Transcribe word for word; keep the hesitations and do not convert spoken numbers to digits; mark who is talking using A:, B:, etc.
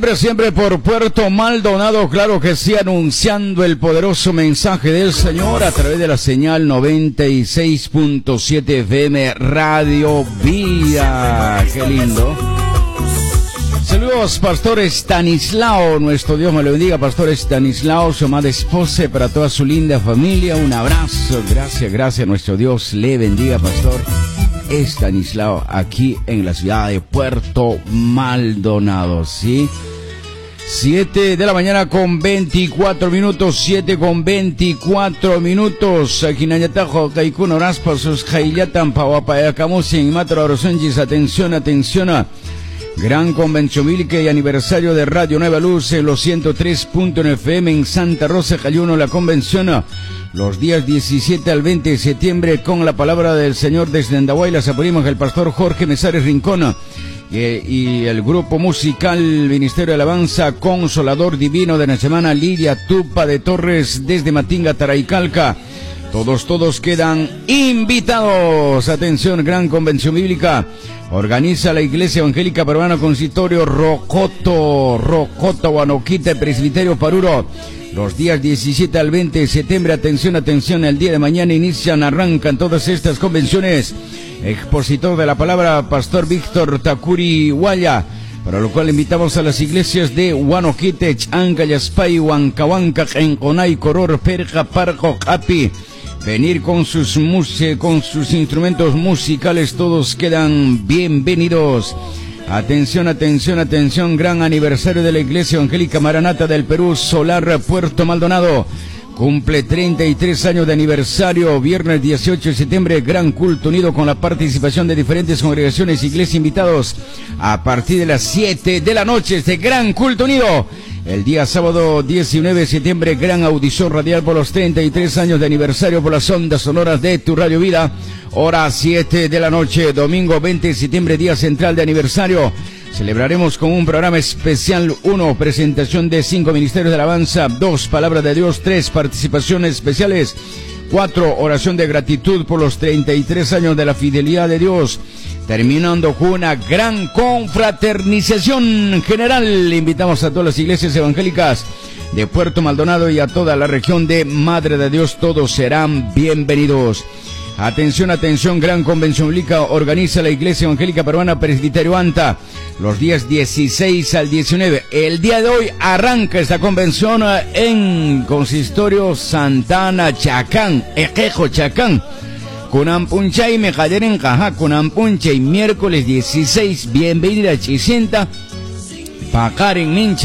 A: Siempre por Puerto Maldonado, claro que sí, anunciando el poderoso mensaje del Señor a través de la señal noventa y seis punto siete F M Radio Vía. Qué lindo. Saludos, Pastor Estanislao, nuestro Dios me lo bendiga, Pastor Estanislao, su amada esposa, para toda su linda familia, un abrazo, gracias, gracias, nuestro Dios le bendiga, Pastor Estanislao, aquí en la ciudad de Puerto Maldonado, ¿sí? siete de la mañana con veinticuatro minutos, siete con veinticuatro minutos, aquí en Ayatajo, Kaikun, Oraspa, sus Jailatan, Pawapayacamusin, Matro, Orosenjis, atención, atención, gran convención bíblica y aniversario de Radio Nueva Luz en los ciento tres punto nueve F M en Santa Rosa, Cayuno, la convención, los días diecisiete al veinte de septiembre, con la palabra del Señor desde Andahuayla, Zaporimos, el pastor Jorge Mesares Rincón, eh, y el grupo musical Ministerio de Alabanza Consolador Divino de la semana, Lidia Tupa de Torres desde Matinga, Taraicalca. Todos, todos quedan invitados. Atención, gran convención bíblica. Organiza la Iglesia Evangélica Peruana Consistorio Rocoto, Rocoto, Guanoquita, Presbiterio Paruro. Los días diecisiete al veinte de septiembre, atención, atención, el día de mañana inician, arrancan todas estas convenciones. Expositor de la palabra, Pastor Víctor Takuri Huaya, para lo cual invitamos a las iglesias de Huanoquite, Chanca, Yaspay, Huancahuanca, Enconay, Coror, Perja, Parco, Capi. Venir con sus mus- con sus instrumentos musicales, todos quedan bienvenidos. Atención, atención, atención, gran aniversario de la Iglesia Evangélica Maranata del Perú, Solar, Puerto Maldonado. Cumple treinta y tres años de aniversario, viernes dieciocho de septiembre, gran culto unido con la participación de diferentes congregaciones, iglesias invitados a partir de las siete de la noche, este gran culto unido. El día sábado diecinueve de septiembre, gran audición radial por los treinta y tres años de aniversario por las ondas sonoras de tu Radio Vida, hora siete de la noche, domingo veinte de septiembre, día central de aniversario. Celebraremos con un programa especial, uno, presentación de cinco ministerios de alabanza, dos, palabra de Dios, tres, participaciones especiales, cuatro, oración de gratitud por los treinta y tres años de la fidelidad de Dios, terminando con una gran confraternización general. Invitamos a todas las iglesias evangélicas de Puerto Maldonado y a toda la región de Madre de Dios, todos serán bienvenidos. Atención, atención, gran convención bíblica organiza la Iglesia Evangélica Peruana Presbiterio Anta, los días dieciséis al diecinueve. El día de hoy arranca esta convención en Consistorio Santana, Chacán, Ejejo, Chacán. Kunampunchay, Mejaderen, Caja, Kunampunchay, miércoles dieciséis, bienvenida a Chicinta, Pacaren, Mincha.